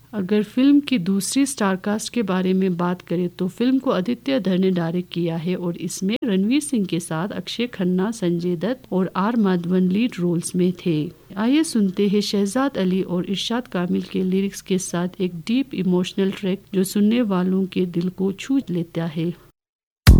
अगर फिल्म की दूसरी स्टारकास्ट के बारे में बात करें तो फिल्म को आदित्य धर ने डायरेक्ट किया है और इसमें रणवीर सिंह के साथ अक्षय खन्ना, संजय दत्त और आर माधवन लीड रोल्स में थे। आइए सुनते हैं शहजाद अली और इरशाद कामिल के लिरिक्स के साथ एक डीप इमोशनल ट्रैक जो सुनने वालों के दिल को छू लेता है।